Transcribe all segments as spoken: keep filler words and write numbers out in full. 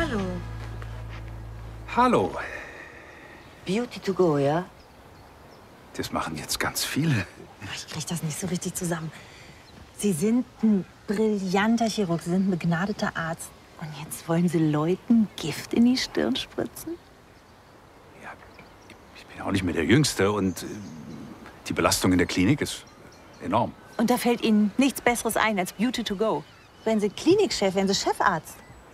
Hallo. Hallo. Beauty to go, ja? Das machen jetzt ganz viele. Ich krieg das nicht so richtig zusammen. Sie sind ein brillanter Chirurg, Sie sind ein begnadeter Arzt. Und jetzt wollen Sie Leuten Gift in die Stirn spritzen? Ja, ich bin auch nicht mehr der Jüngste und äh, die Belastung in der Klinik ist enorm. Und da fällt Ihnen nichts Besseres ein als Beauty to go. Wären Sie Klinikchef, wären Sie Chefarzt.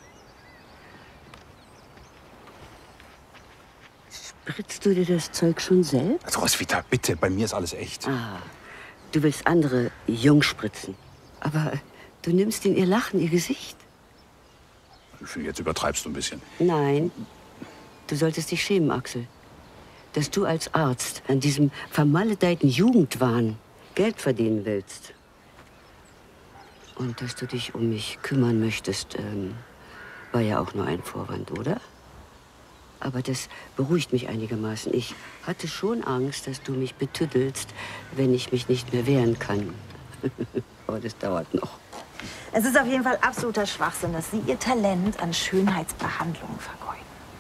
Spritzt du dir das Zeug schon selbst? Also Roswitha, bitte, bei mir ist alles echt. Ah, du willst andere jung spritzen. Aber du nimmst in ihr Lachen, ihr Gesicht. Ich finde, jetzt übertreibst du ein bisschen. Nein, du solltest dich schämen, Axel. Dass du als Arzt an diesem vermaledeiten Jugendwahn Geld verdienen willst. Und dass du dich um mich kümmern möchtest, ähm, war ja auch nur ein Vorwand, oder? Aber das beruhigt mich einigermaßen. Ich hatte schon Angst, dass du mich betüddelst, wenn ich mich nicht mehr wehren kann. Aber das dauert noch. Es ist auf jeden Fall absoluter Schwachsinn, dass Sie Ihr Talent an Schönheitsbehandlungen vergeuden.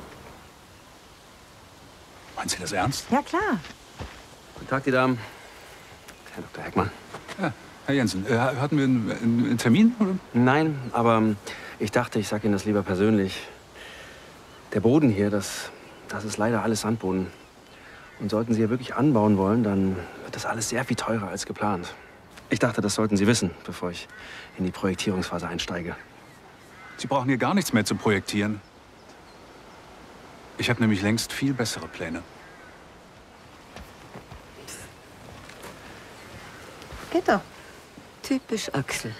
Meinen Sie das ernst? Ja, klar. Guten Tag, die Damen. Herr Doktor Heckmann. Ja, Herr Jensen, äh, hatten wir einen, einen, einen Termin? Oder? Nein, aber ähm, ich dachte, ich sage Ihnen das lieber persönlich. Der Boden hier, das, das ist leider alles Sandboden. Und sollten Sie hier wirklich anbauen wollen, dann wird das alles sehr viel teurer als geplant. Ich dachte, das sollten Sie wissen, bevor ich in die Projektierungsphase einsteige. Sie brauchen hier gar nichts mehr zu projektieren. Ich habe nämlich längst viel bessere Pläne. Geht doch. Typisch Axel.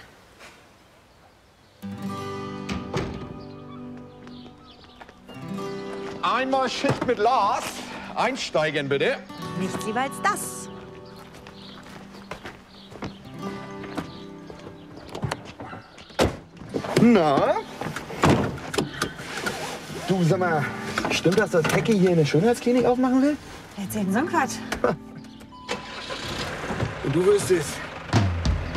Einmal Schicht mit Lars. Einsteigen, bitte. Nichts lieber als das. Na? Du, sag mal, stimmt das, dass Hecke hier eine Schönheitsklinik aufmachen will? Erzählen Sie so einen Quatsch. Und du wüsstest,